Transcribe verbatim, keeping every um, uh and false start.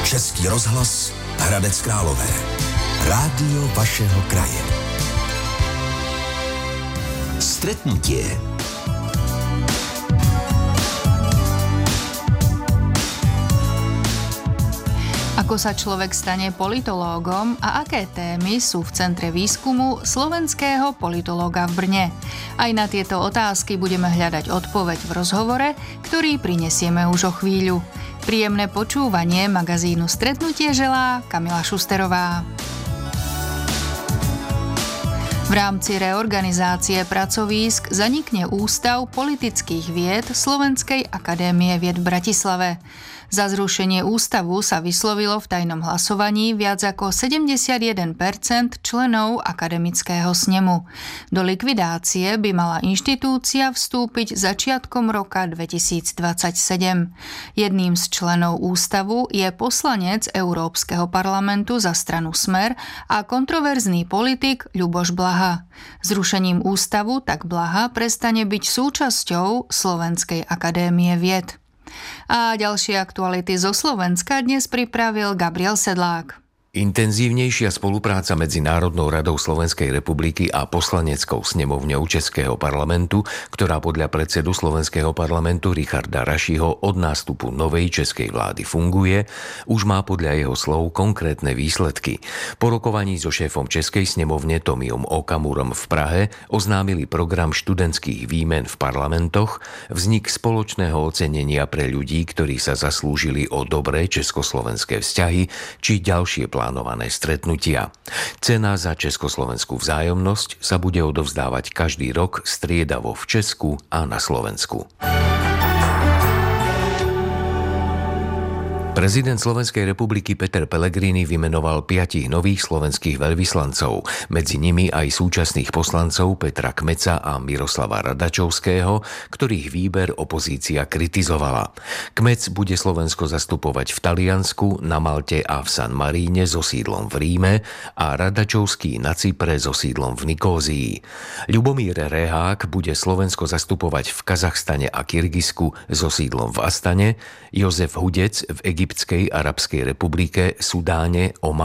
Český rozhlas Hradec Králové. Rádio vašeho kraje. Stretnutie. Ako sa človek stane politológom a aké témy sú v centre výskumu slovenského politológa v Brne? Aj na tieto otázky budeme hľadať odpoveď v rozhovore, ktorý prinesieme už o chvíľu. Príjemné počúvanie magazínu Stretnutie želá Kamila Šusterová. V rámci reorganizácie pracovísk zanikne Ústav politických vied Slovenskej akadémie vied v Bratislave. Za zrušenie ústavu sa vyslovilo v tajnom hlasovaní viac ako sedemdesiatjeden percent členov akademického snemu. Do likvidácie by mala inštitúcia vstúpiť začiatkom roka dvetisícdvadsaťsedem. Jedným z členov ústavu je poslanec Európskeho parlamentu za stranu Smer a kontroverzný politik Ľuboš Blaha. Zrušením ústavu tak Blaha prestane byť súčasťou Slovenskej akadémie vied. A ďalšie aktuality zo Slovenska dnes pripravil Gabriel Sedlák. Intenzívnejšia spolupráca medzi Národnou radou Slovenskej republiky a poslaneckou snemovňou Českého parlamentu, ktorá podľa predsedu Slovenského parlamentu Richarda Rašiho od nástupu novej českej vlády funguje, už má podľa jeho slov konkrétne výsledky. Po rokovaní so šéfom Českej snemovne Tomiom Okamurom v Prahe oznámili program študentských výmen v parlamentoch, vznik spoločného ocenenia pre ľudí, ktorí sa zaslúžili o dobré československé vzťahy, či ďalšie plány plánované stretnutia. Cena za československú vzájomnosť sa bude odovzdávať každý rok striedavo v Česku a na Slovensku. Prezident Slovenskej republiky Peter Pellegrini vymenoval piatich nových slovenských veľvyslancov, medzi nimi aj súčasných poslancov Petra Kmeca a Miroslava Radačovského, ktorých výber opozícia kritizovala. Kmec bude Slovensko zastupovať v Taliansku, na Malte a v San Maríne so sídlom v Ríme a Radačovský na Cypre so sídlom v Nikózii. Ľubomír Rehák bude Slovensko zastupovať v Kazachstane a Kyrgyzsku so sídlom v Astane, Jozef Hudec v Egyptskej arabskej republike, Sudáne, Ománe